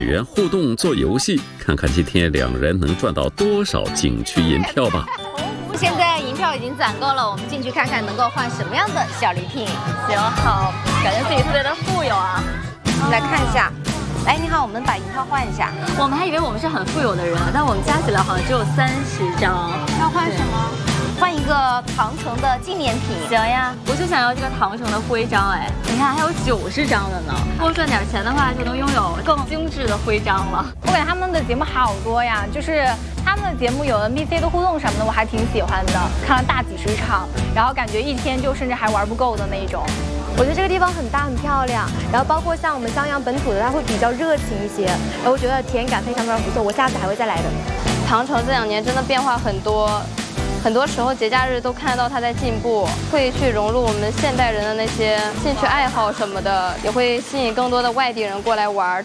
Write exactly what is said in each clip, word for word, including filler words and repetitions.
员互动做游戏，看看今天两人能赚到多少景区银票吧。 现在银票已经攒够了，我们进去看看能够换什么样的小礼品。 行，好，感觉自己特别的富有啊。 我们来看一下。哎，你好，我们把银票换一下。 我们还以为我们是很富有的人，但我们加起来好像只有三十张。 要换什么？换一个唐城的纪念品。 行呀，我就想要这个唐城的徽章。哎，你看还有九十张的呢。多赚点钱的话，就能拥有更精致的徽章了。 我感觉他们的节目好多呀，就是他们的节目有 N P C 的互动什么的，我还挺喜欢的，看了大几十场，然后感觉一天就甚至还玩不够的那种。 我觉得这个地方很大很漂亮，然后包括像我们襄阳本土的，它会比较热情一些，然后我觉得体验感非常非常不错，我下次还会再来的。 唐城这两年真的变化很多，很多时候节假日都看到它在进步，会去融入我们现代人的那些兴趣爱好什么的，也会吸引更多的外地人过来玩。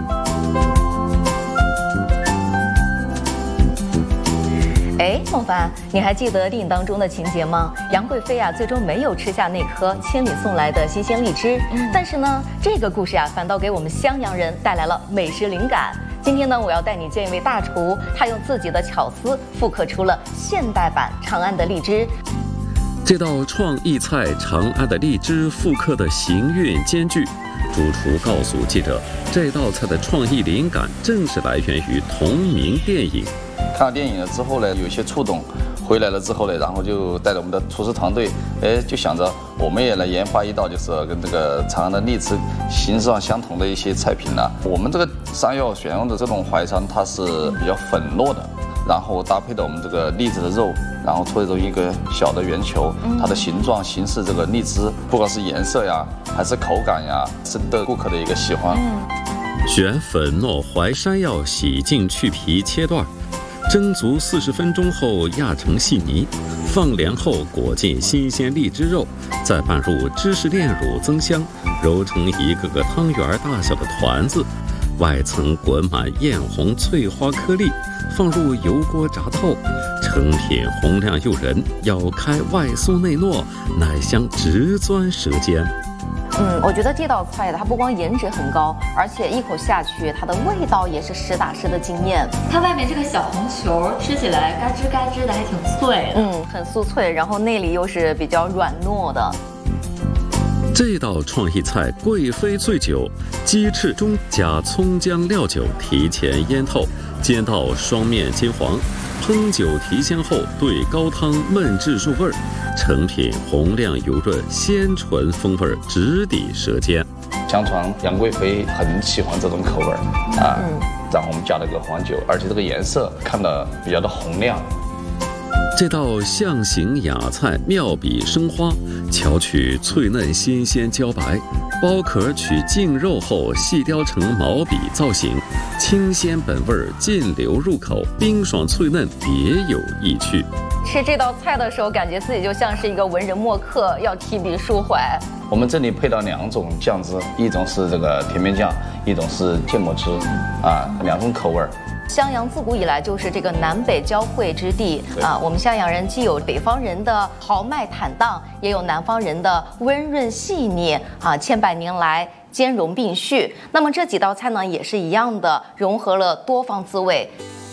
哎，孟凡，你还记得电影当中的情节吗？杨贵妃啊，最终没有吃下那颗千里送来的新鲜荔枝，嗯、但是呢，这个故事啊，反倒给我们襄阳人带来了美食灵感。今天呢，我要带你见一位大厨，他用自己的巧思复刻出了现代版长安的荔枝。 这道创意菜长安的荔枝复刻的形韵兼具。主厨告诉记者，这道菜的创意灵感正是来源于同名电影。 看了电影了之后呢，有些触动，回来了之后呢，然后就带着我们的厨师团队，哎，就想着我们也来研发一道就是跟这个长安的荔枝形式上相同的一些菜品呢。我们这个山药选用的这种淮山，它是比较粉糯的，然后搭配的我们这个荔枝的肉，然后做成一个小的圆球，它的形状形似这个荔枝，不管是颜色呀，还是口感呀，深得顾客的一个喜欢。 选粉糯淮山药，洗净去皮切段。蒸足四十分钟后压成细泥，放凉后裹进新鲜荔枝肉，再拌入芝士炼乳增香，揉成一个个汤圆大小的团子，外层滚满艳红翠花颗粒，放入油锅炸透，成品红亮诱人，咬开外酥内糯，奶香直钻舌尖。 嗯，我觉得这道菜它不光颜值很高，而且一口下去，它的味道也是实打实的惊艳。 它外面这个小红球吃起来嘎吱嘎吱的，还挺脆的。 嗯，很酥脆，然后内里又是比较软糯的。 这道创意菜贵妃醉酒，鸡翅中加葱姜料酒提前腌透，煎到双面金黄，烹酒提香后兑高汤焖至入味儿。成品红亮油润，鲜醇风味直抵舌尖。 相传杨贵妃很喜欢这种口味啊，嗯、然后我们加了个黄酒，而且这个颜色看得比较的红亮。 这道象形雅菜妙笔生花，巧取脆嫩新鲜焦白，剥壳取净肉后细雕成毛笔造型，清鲜本味尽流入口，冰爽脆嫩别有意趣。 吃这道菜的时候，感觉自己就像是一个文人墨客，要提笔抒怀。 我们这里配了两种酱汁，一种是这个甜面酱，一种是芥末汁，啊，两种口味。 襄阳自古以来就是这个南北交汇之地啊，我们襄阳人既有北方人的豪迈坦荡，也有南方人的温润细腻啊，千百年来兼容并蓄。那么这几道菜呢，也是一样的，融合了多方滋味。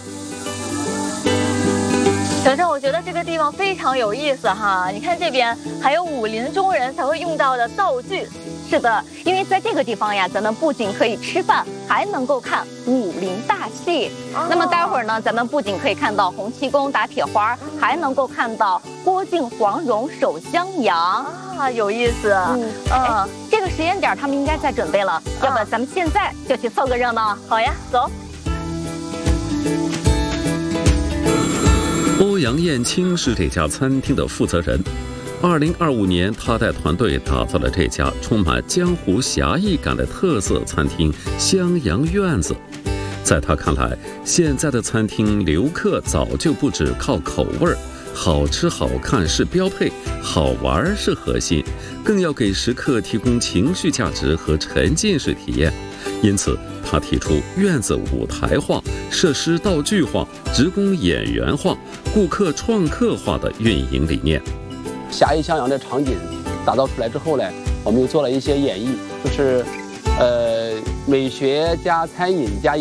等等，我觉得这个地方非常有意思哈！你看这边还有武林中人才会用到的道具。 是的，因为在这个地方呀，咱们不仅可以吃饭，还能够看武林大戏。哦、那么待会儿呢，咱们不仅可以看到洪七公打铁花，还能够看到郭靖黄蓉守襄阳啊，有意思。 嗯，呃，这个时间点他们应该在准备了，嗯、要不咱们现在就去凑个热闹？ 好呀，走。 欧阳燕青是这家餐厅的负责人。二零二五年，他带团队打造了这家充满江湖侠义感的特色餐厅——襄阳院子。在他看来，现在的餐厅留客早就不只靠口味儿，好吃好看是标配，好玩是核心，更要给食客提供情绪价值和沉浸式体验。因此，他提出院子舞台化、设施道具化、职工演员化、顾客创客化的运营理念。 侠义襄阳的场景打造出来之后呢，我们又做了一些演绎，就是呃美学加餐饮加